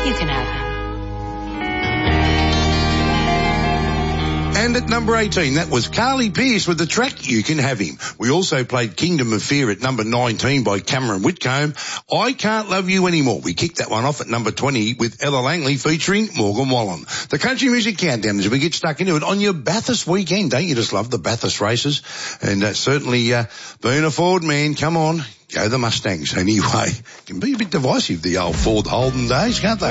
you can have him. And at number 18, that was Carly Pearce with the track You Can Have Him. We also played Kingdom of Fear at number 19 by Cameron Whitcomb. I Can't Love You Anymore. We kicked that one off at number 20 with Ella Langley featuring Morgan Wallen. The Country Music Countdown as we get stuck into it on your Bathurst weekend. Don't you just love the Bathurst races? And certainly being a Ford man, come on, go the Mustangs. Anyway, can be a bit divisive, the old Ford Holden days, can't they?